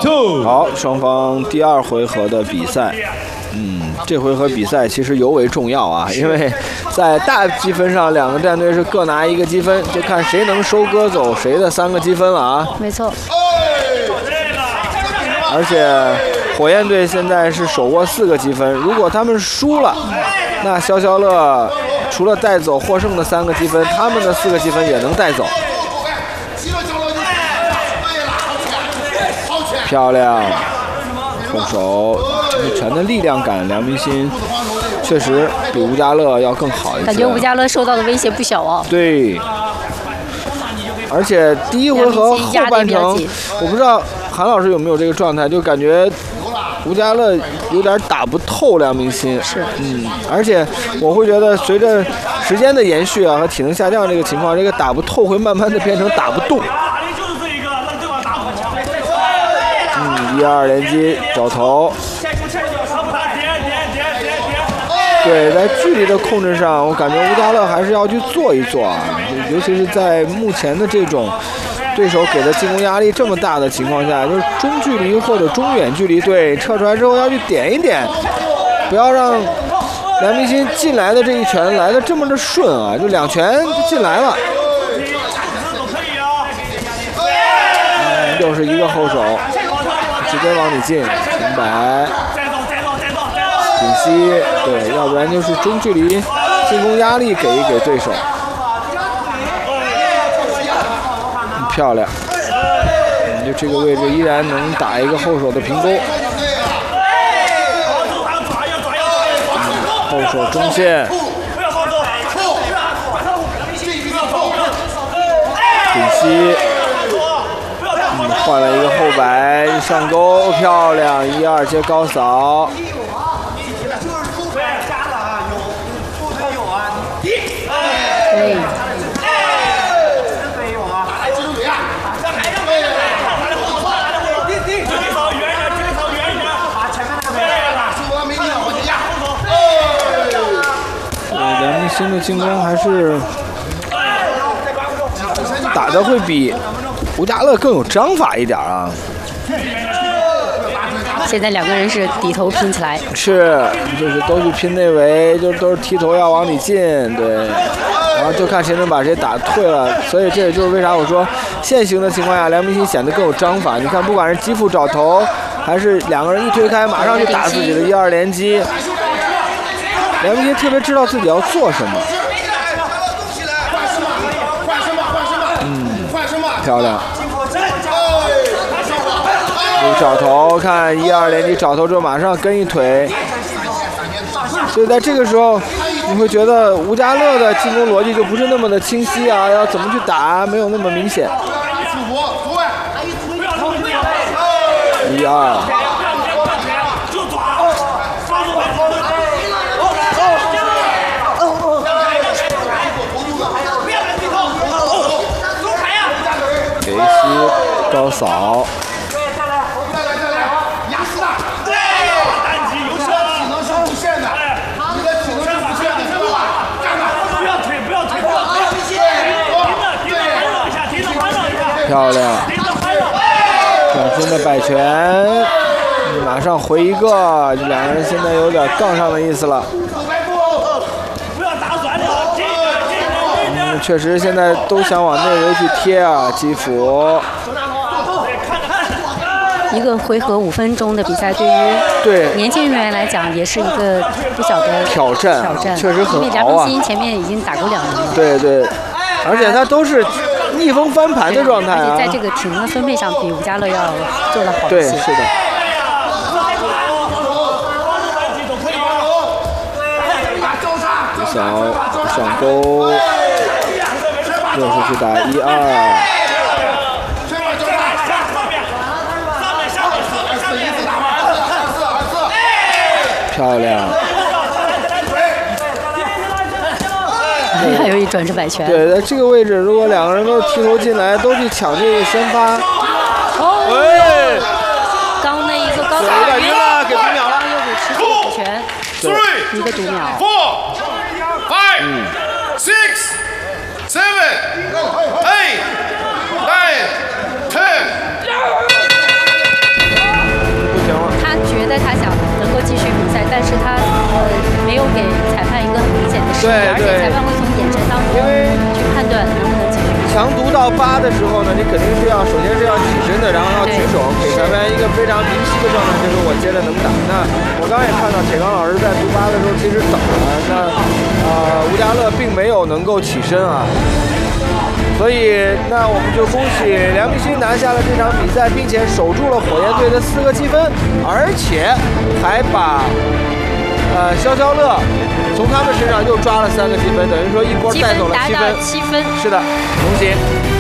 好，双方第2回合的比赛。这回合比赛其实尤为重要啊，因为在大积分上，2个战队是各拿1个积分，就看谁能收割走谁的3个积分了啊。 没错。 而且火焰队现在是手握4个积分，如果他们输了，那消消乐除了带走获胜的3个积分，他们的4个积分也能带走。漂亮，后手这拳的力量感，梁明鑫确实比吴家乐要更好一些。 感觉吴家乐受到的威胁不小哦。 对，而且第1回合后半程，我不知道韩老师有没有这个状态，就感觉吴家乐有点打不透梁明鑫。 是， 而且我会觉得随着时间的延续啊和体能下降这个情况，这个打不透会慢慢的变成打不动。1-2连击找头，对，在距离的控制上，我感觉吴家乐还是要去做一做啊，尤其是在目前的这种对手给的进攻压力这么大的情况下，就是中距离或者中远距离队撤出来之后要去点一点，不要让梁明鑫进来的这一拳来的这么的顺啊，就2拳就进来了。又是一个后手。直接往里进，平白，锦溪，对，要不然就是中距离进攻压力给一给对手，漂亮，就这个位置依然能打一个后手的平勾，后手中线，锦溪。换了一个后摆上勾，漂亮！1-2接高扫。梁明鑫的进攻还是打的会比吴家乐更有章法一点啊！ 现在2个人是低头拼起来， 是，就是都去拼内围，就都是提头要往里进，对，然后就看谁能把谁打退了。所以这也就是为啥我说现行的情况下，梁明鑫显得更有章法。你看，不管是基辅找头，还是2个人一推开马上就打自己的1-2连击，梁明鑫特别知道自己要做什么。漂亮，找头，看1-2连击找头之后马上跟一腿，所以在这个时候你会觉得吴家乐的进攻逻辑就不是那么的清晰啊，要怎么去打没有那么明显。1-2。高扫，漂亮，转身的摆拳，马上回一个，这2个人现在有点杠上的意思了。确实现在都想往内围去贴啊，基辅。 一个回合5分钟的比赛，对于年轻人员来讲也是一个不小的挑战， 确实很熬啊。 因为梁明鑫前面已经打过2轮了。 对，而且他都是逆风翻盘的状态啊。 而且在这个体能的分配上，比吴家乐要做得好一些。 对，是的。小上勾，又是去打1-2。漂亮， 还有一转身摆拳。 对，在这个位置，如果2个人都提头进来，都去抢这个先发。 喂，刚那一个高扫， 晕了，给读秒了， 又给持续的补拳，一个读秒。 5, 6, 7, 8, 9, 10。 示，而且裁判会从眼神当中去判断能不能进入。 强读到8的时候呢，你肯定是首先是要起身的，然后要举手，给裁判一个非常明晰的状态，就是我接着能打。那我刚才也看到铁刚老师在读8的时候其实等了，那吴家乐并没有能够起身啊。所以，那我们就恭喜梁明星拿下了这场比赛，并且守住了火焰队的4个积分，而且还把消消乐从他们身上又抓了3个积分，等于说一波带走了7分。 7分。 是的，恭喜。